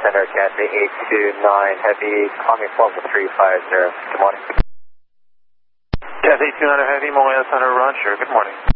Center, Cathay 829 Heavy, climbing 12350. Good morning. Cathay 829 Heavy, Montreal Center, Roger. Good morning.